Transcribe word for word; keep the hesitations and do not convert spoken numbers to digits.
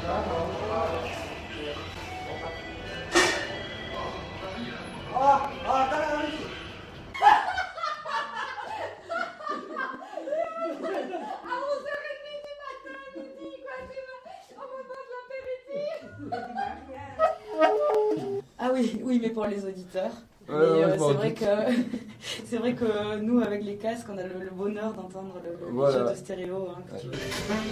Ah oui, oui, mais pour les auditeurs. Ouais, mais, ouais, euh, bon, c'est vrai dites. que c'est vrai que nous, avec les casques, on a le, le bonheur d'entendre le, le Voilà. jeu de stéréo. Hein, Ouais.